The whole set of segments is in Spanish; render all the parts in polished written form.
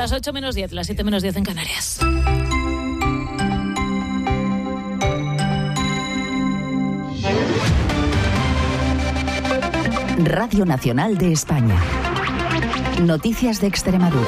Las 8 menos 10, las 7 menos 10 en Canarias. Radio Nacional de España. Noticias de Extremadura.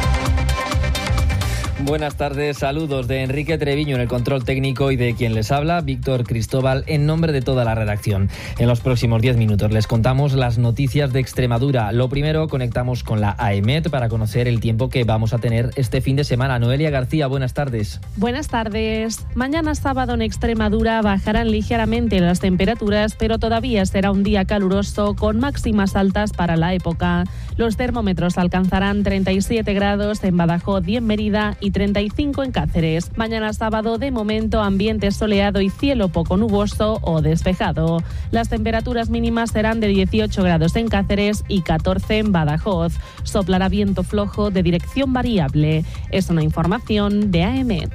Buenas tardes, saludos de Enrique Treviño en el control técnico y de quien les habla, Víctor Cristóbal, en nombre de toda la redacción. En los próximos 10 minutos les contamos las noticias de Extremadura. Lo primero, conectamos con la AEMET para conocer el tiempo que vamos a tener este fin de semana. Noelia García, buenas tardes. Buenas tardes. Mañana sábado en Extremadura bajarán ligeramente las temperaturas, pero todavía será un día caluroso con máximas altas para la época. Los termómetros alcanzarán 37 grados en Badajoz y en Mérida y 35 en Cáceres. Mañana sábado, de momento, ambiente soleado y cielo poco nuboso o despejado. Las temperaturas mínimas serán de 18 grados en Cáceres y 14 en Badajoz. Soplará viento flojo de dirección variable. Es una información de AEMET.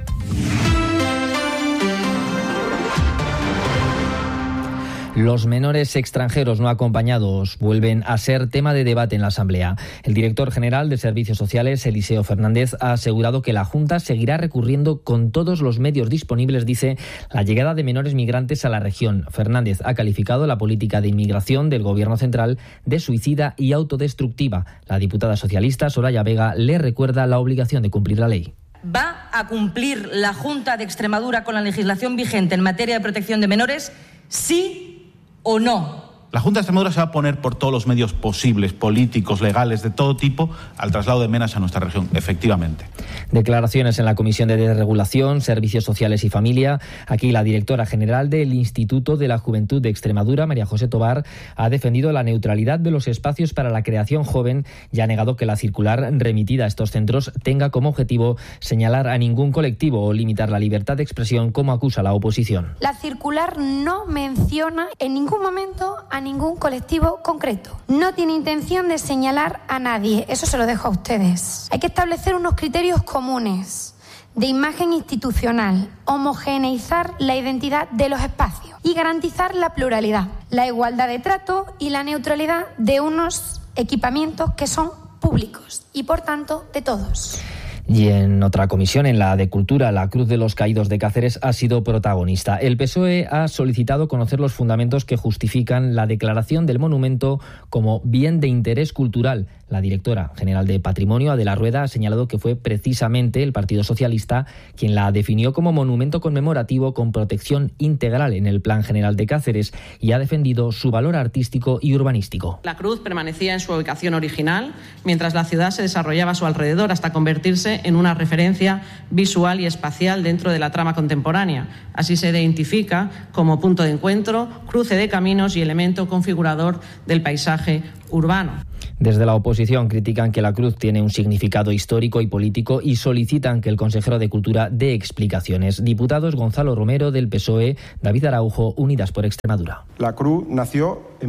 Los menores extranjeros no acompañados vuelven a ser tema de debate en la Asamblea. El director general de Servicios Sociales, Eliseo Fernández, ha asegurado que la Junta seguirá recurriendo con todos los medios disponibles, dice, la llegada de menores migrantes a la región. Fernández ha calificado la política de inmigración del Gobierno central de suicida y autodestructiva. La diputada socialista Soraya Vega le recuerda la obligación de cumplir la ley. ¿Va a cumplir la Junta de Extremadura con la legislación vigente en materia de protección de menores? ¿Sí o no? La Junta de Extremadura se va a poner por todos los medios posibles, políticos, legales, de todo tipo, al traslado de menas a nuestra región, efectivamente. Declaraciones en la Comisión de Desregulación, Servicios Sociales y Familia. Aquí la directora general del Instituto de la Juventud de Extremadura, María José Tobar, ha defendido la neutralidad de los espacios para la creación joven y ha negado que la circular remitida a estos centros tenga como objetivo señalar a ningún colectivo o limitar la libertad de expresión, como acusa la oposición. La circular no menciona en ningún momento a ningún colectivo concreto. No tiene intención de señalar a nadie. Eso se lo dejo a ustedes. Hay que establecer unos criterios comunes de imagen institucional, homogeneizar la identidad de los espacios y garantizar la pluralidad, la igualdad de trato y la neutralidad de unos equipamientos que son públicos y, por tanto, de todos. Y en otra comisión, en la de Cultura, la Cruz de los Caídos de Cáceres ha sido protagonista. El PSOE ha solicitado conocer los fundamentos que justifican la declaración del monumento como bien de interés cultural. La directora general de Patrimonio, Adela Rueda, ha señalado que fue precisamente el Partido Socialista quien la definió como monumento conmemorativo con protección integral en el Plan General de Cáceres y ha defendido su valor artístico y urbanístico. La cruz permanecía en su ubicación original mientras la ciudad se desarrollaba a su alrededor hasta convertirse en una referencia visual y espacial dentro de la trama contemporánea. Así se identifica como punto de encuentro, cruce de caminos y elemento configurador del paisaje urbano. Desde la oposición critican que la cruz tiene un significado histórico y político y solicitan que el consejero de Cultura dé explicaciones. Diputados Gonzalo Romero del PSOE, David Araujo, Unidas por Extremadura. La cruz nació en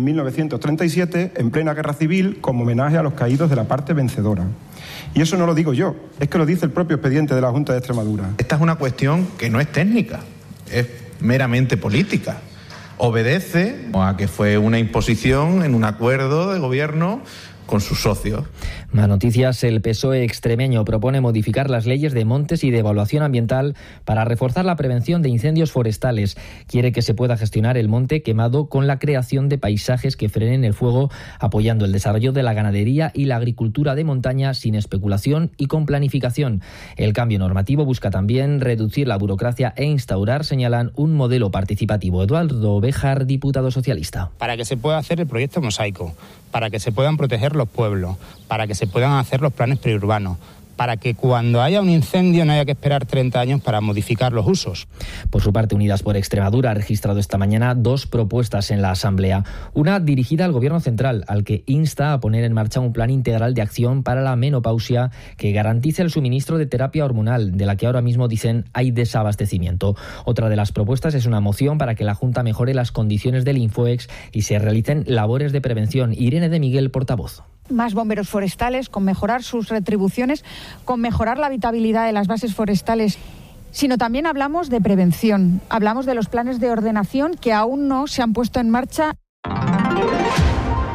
1937, en plena guerra civil, como homenaje a los caídos de la parte vencedora. Y eso no lo digo yo, es que lo dice el propio expediente de la Junta de Extremadura. Esta es una cuestión que no es técnica, es meramente política. Obedece a que fue una imposición en un acuerdo de gobierno con sus socios. Más noticias. El PSOE extremeño propone modificar las leyes de montes y de evaluación ambiental para reforzar la prevención de incendios forestales. Quiere que se pueda gestionar el monte quemado con la creación de paisajes que frenen el fuego, apoyando el desarrollo de la ganadería y la agricultura de montaña sin especulación y con planificación. El cambio normativo busca también reducir la burocracia e instaurar, señalan, un modelo participativo. Eduardo Béjar, diputado socialista. Para que se pueda hacer el proyecto mosaico, para que se puedan proteger los pueblos, para que se puedan hacer los planes periurbanos, para que cuando haya un incendio no haya que esperar 30 años para modificar los usos. Por su parte, Unidas por Extremadura ha registrado esta mañana 2 propuestas en la Asamblea. Una dirigida al Gobierno central, al que insta a poner en marcha un plan integral de acción para la menopausia que garantice el suministro de terapia hormonal, de la que ahora mismo dicen hay desabastecimiento. Otra de las propuestas es una moción para que la Junta mejore las condiciones del Infoex y se realicen labores de prevención. Irene de Miguel, portavoz. Más bomberos forestales, con mejorar sus retribuciones, con mejorar la habitabilidad de las bases forestales, sino también hablamos de prevención, hablamos de los planes de ordenación que aún no se han puesto en marcha.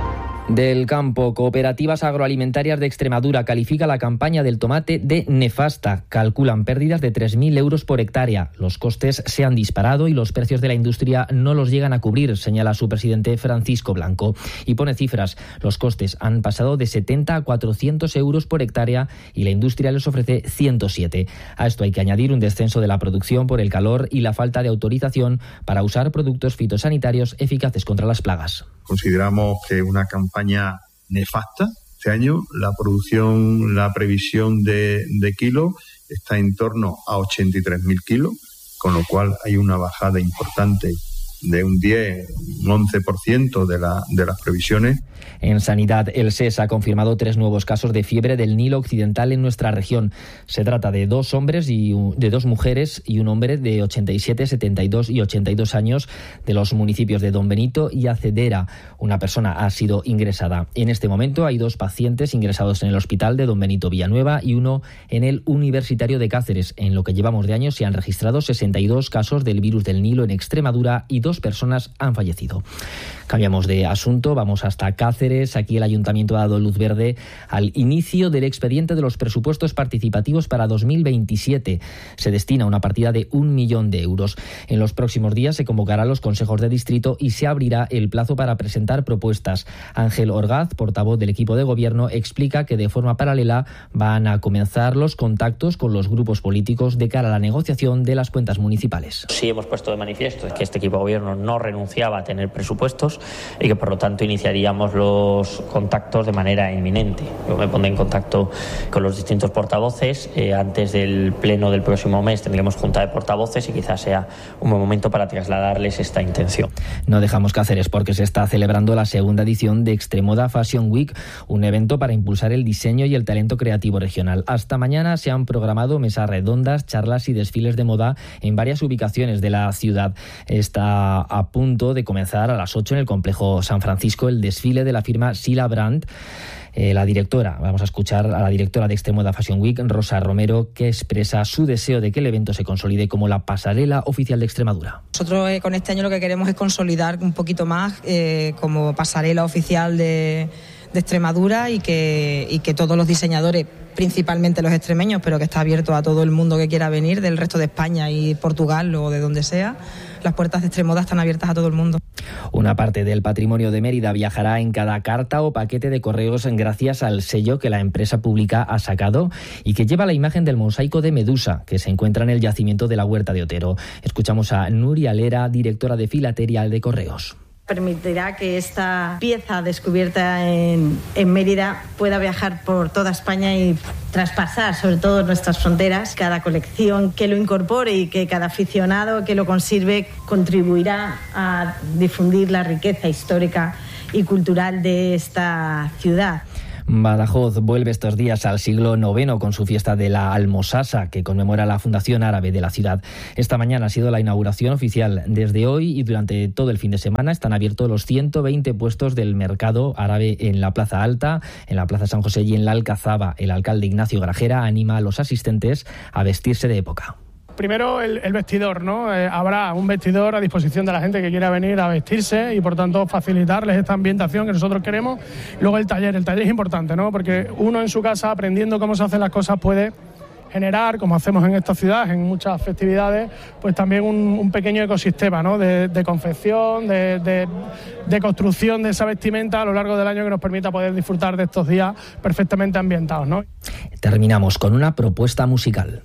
Del campo, Cooperativas Agroalimentarias de Extremadura califica la campaña del tomate de nefasta. Calculan pérdidas de 3.000 euros por hectárea. Los costes se han disparado y los precios de la industria no los llegan a cubrir, señala su presidente Francisco Blanco. Y pone cifras. Los costes han pasado de 70 a 400 euros por hectárea y la industria les ofrece 107. A esto hay que añadir un descenso de la producción por el calor y la falta de autorización para usar productos fitosanitarios eficaces contra las plagas. Consideramos que una campaña nefasta. Este año la producción, la previsión de kilos está en torno a 83.000 kilos, con lo cual hay una bajada importante de un 10, un 11% de las previsiones. En sanidad, el SES ha confirmado 3 nuevos casos de fiebre del Nilo Occidental en nuestra región. Se trata de 2 hombres y de 2 mujeres y un hombre de 87, 72 y 82 años de los municipios de Don Benito y Acedera. Una persona ha sido ingresada. En este momento hay 2 pacientes ingresados en el hospital de Don Benito Villanueva y uno en el Universitario de Cáceres. En lo que llevamos de año se han registrado 62 casos del virus del Nilo en Extremadura y 2 personas han fallecido. Cambiamos de asunto, vamos hasta Cáceres. Aquí el Ayuntamiento ha dado luz verde al inicio del expediente de los presupuestos participativos para 2027. Se destina una partida de 1 millón de euros. En los próximos días se convocarán los consejos de distrito y se abrirá el plazo para presentar propuestas. Ángel Orgaz, portavoz del equipo de gobierno, explica que de forma paralela van a comenzar los contactos con los grupos políticos de cara a la negociación de las cuentas municipales. Sí hemos puesto de manifiesto que este equipo de gobierno no renunciaba a tener presupuestos y que por lo tanto iniciaríamos los contactos de manera inminente. Yo me pondré en contacto con los distintos portavoces. Antes del pleno del próximo mes tendremos junta de portavoces y quizás sea un buen momento para trasladarles esta intención. No dejamos Cáceres porque se está celebrando la segunda edición de Extremoda Fashion Week, un evento para impulsar el diseño y el talento creativo regional. Hasta mañana se han programado mesas redondas, charlas y desfiles de moda en varias ubicaciones de la ciudad. Está a punto de comenzar a las 8 en el complejo San Francisco el desfile de la firma Sila Brandt. Vamos a escuchar a la directora de Extremoda Fashion Week, Rosa Romero, que expresa su deseo de que el evento se consolide como la pasarela oficial de Extremadura. Nosotros con este año lo que queremos es consolidar un poquito más como pasarela oficial de Extremadura y que todos los diseñadores, principalmente los extremeños, pero que está abierto a todo el mundo que quiera venir del resto de España y Portugal o de donde sea, las puertas de Extremoda están abiertas a todo el mundo. Una parte del patrimonio de Mérida viajará en cada carta o paquete de correos gracias al sello que la empresa pública ha sacado y que lleva la imagen del mosaico de Medusa, que se encuentra en el yacimiento de la Huerta de Otero. Escuchamos a Nuria Lera, directora de Filatería de Correos. Permitirá que esta pieza descubierta en Mérida pueda viajar por toda España y traspasar sobre todo nuestras fronteras. Cada colección que lo incorpore y que cada aficionado que lo conserve contribuirá a difundir la riqueza histórica y cultural de esta ciudad. Badajoz vuelve estos días al siglo IX con su fiesta de la Almosasa, que conmemora la fundación árabe de la ciudad. Esta mañana ha sido la inauguración oficial. Desde hoy y durante todo el fin de semana están abiertos los 120 puestos del mercado árabe en la Plaza Alta, en la Plaza San José y en la Alcazaba. El alcalde Ignacio Grajera anima a los asistentes a vestirse de época. Primero el vestidor, ¿no? Habrá un vestidor a disposición de la gente que quiera venir a vestirse y por tanto facilitarles esta ambientación que nosotros queremos. Luego el taller es importante, ¿no? Porque uno en su casa aprendiendo cómo se hacen las cosas puede generar, como hacemos en esta ciudad, en muchas festividades, pues también un pequeño ecosistema, ¿no? de confección, de construcción de esa vestimenta a lo largo del año que nos permita poder disfrutar de estos días perfectamente ambientados, ¿no? Terminamos con una propuesta musical.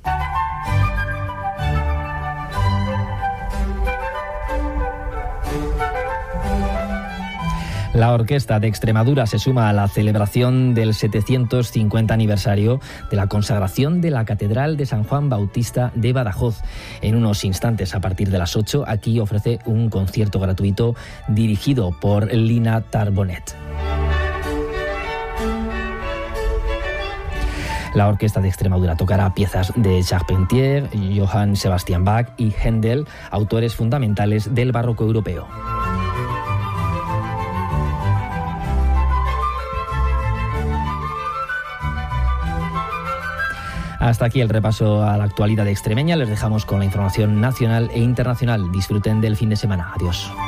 La Orquesta de Extremadura se suma a la celebración del 750 aniversario de la consagración de la Catedral de San Juan Bautista de Badajoz. En unos instantes, a partir de las 8, aquí ofrece un concierto gratuito dirigido por Lina Tarbonet. La Orquesta de Extremadura tocará piezas de Charpentier, Johann Sebastian Bach y Händel, autores fundamentales del barroco europeo. Hasta aquí el repaso a la actualidad extremeña. Les dejamos con la información nacional e internacional. Disfruten del fin de semana. Adiós.